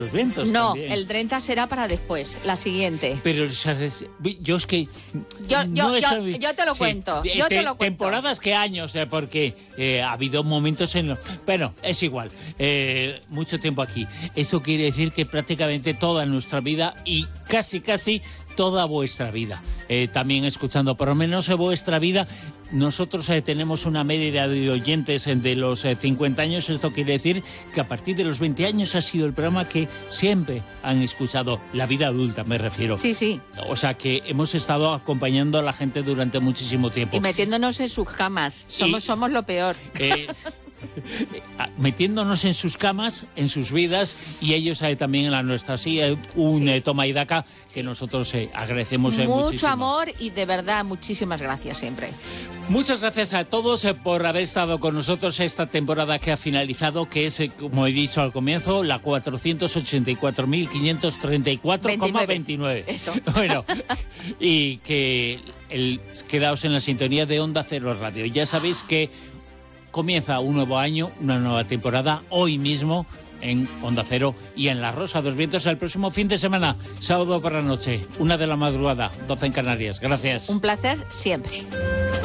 los vientos. No, también. el 30 será para después, la siguiente. Pero, ¿sabes? Yo es que... Yo te lo cuento, yo te lo cuento. Temporadas que años, porque ha habido momentos en los... Bueno, es igual, mucho tiempo aquí. Esto quiere decir que prácticamente toda nuestra vida y casi toda vuestra vida. También escuchando por lo menos vuestra vida. Nosotros tenemos una media de oyentes de los 50 años. Esto quiere decir que a partir de los 20 años ha sido el programa que siempre han escuchado. La vida adulta, me refiero. Sí. O sea que hemos estado acompañando a la gente durante muchísimo tiempo. Y metiéndonos en sus camas. Somos lo peor. Metiéndonos en sus camas, en sus vidas, y ellos también en la nuestra. Sí, un toma y daca que nosotros agradecemos muchísimo. Mucho amor y de verdad muchísimas gracias siempre. Muchas gracias a todos por haber estado con nosotros esta temporada que ha finalizado, que es, como he dicho al comienzo, la 484.534,29. Eso. Bueno, y que quedaos en la sintonía de Onda Cero Radio. Ya sabéis que comienza un nuevo año, una nueva temporada, hoy mismo en Onda Cero y en La Rosa de los Vientos el próximo fin de semana, sábado por la noche, 1 de la madrugada, 12 en Canarias. Gracias. Un placer siempre.